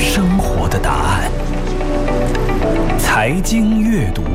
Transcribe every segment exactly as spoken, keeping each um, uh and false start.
生活的答案。财经阅读，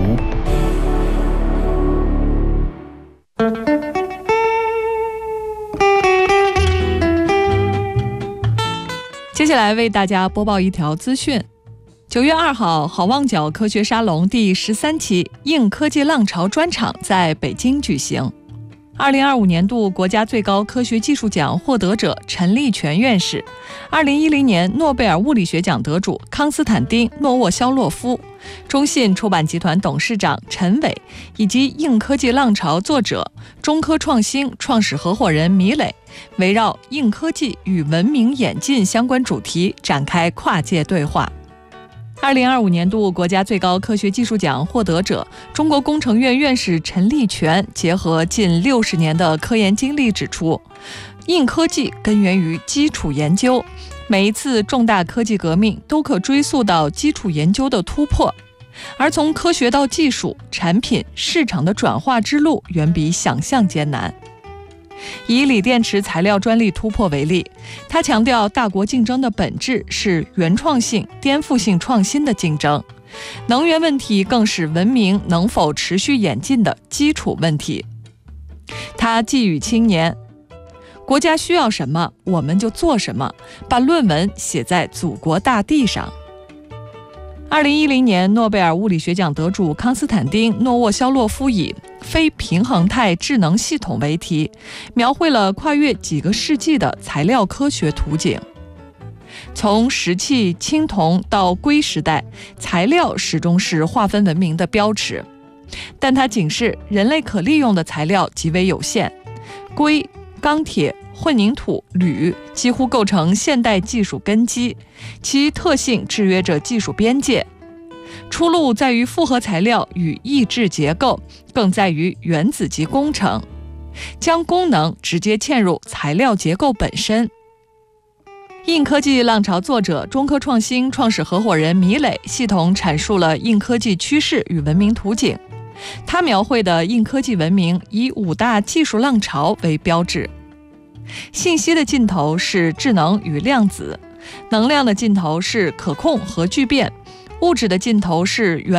接下来为大家播报一条资讯。九月二号，好望角科学沙龙第十三期硬科技浪潮专场在北京举行。二零二五年度国家最高科学技术奖获得者陈立全院士，二零一零年诺贝尔物理学奖得主康斯坦丁·诺沃肖洛夫，中信出版集团董事长陈伟，以及硬科技浪潮作者中科创新创始合伙人米磊，围绕硬科技与文明演进相关主题展开跨界对话。二零二五年度国家最高科学技术奖获得者中国工程院院士陈立全结合近六十年的科研经历指出，硬科技根源于基础研究，每一次重大科技革命都可追溯到基础研究的突破，而从科学到技术、产品、市场的转化之路远比想象艰难。以锂电池材料专利突破为例，他强调大国竞争的本质是原创性、颠覆性创新的竞争，能源问题更是文明能否持续演进的基础问题。他寄语青年，国家需要什么我们就做什么，把论文写在祖国大地上。二零一零年诺贝尔物理学奖得主康斯坦丁·诺沃肖洛夫以非平衡态智能系统为题，描绘了跨越几个世纪的材料科学图景。从石器、青铜到硅时代，材料始终是划分文明的标尺，但它警示人类可利用的材料极为有限，硅、钢铁、混凝土、铝几乎构成现代技术根基，其特性制约着技术边界。出路在于复合材料与异质结构，更在于原子级工程，将功能直接嵌入材料结构本身。硬科技浪潮作者中科创新创始合伙人米磊系统阐述了硬科技趋势与文明图景。他描绘的硬科技文明以五大技术浪潮为标志。信息的尽头是智能与量子，能量的尽头是可控和聚变，物质的尽头是原